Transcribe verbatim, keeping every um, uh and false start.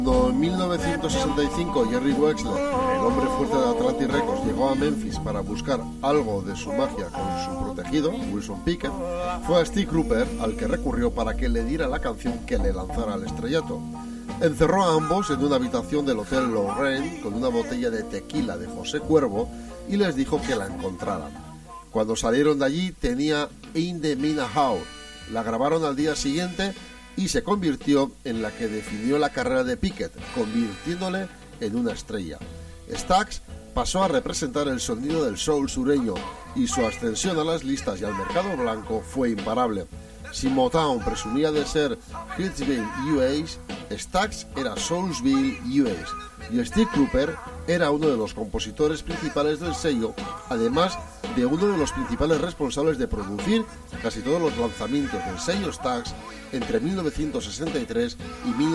Cuando en mil novecientos sesenta y cinco Jerry Wexler, el hombre fuerte de Atlantic Records, llegó a Memphis para buscar algo de su magia con su protegido, Wilson Pickett, fue a Steve Cropper al que recurrió para que le diera la canción que le lanzara al estrellato. Encerró a ambos en una habitación del Hotel Lorraine con una botella de tequila de José Cuervo y les dijo que la encontraran. Cuando salieron de allí tenía In the Mina House. La grabaron al día siguiente y se convirtió en la que definió la carrera de Pickett, convirtiéndole en una estrella. Stax pasó a representar el sonido del soul sureño y su ascensión a las listas y al mercado blanco fue imparable. Si Motown presumía de ser Hitsville U S, Stax era Soulsville U S y Steve Cropper era uno de los compositores principales del sello, además de uno de los principales responsables de producir casi todos los lanzamientos del sello Stax entre mil novecientos sesenta y tres y mil novecientos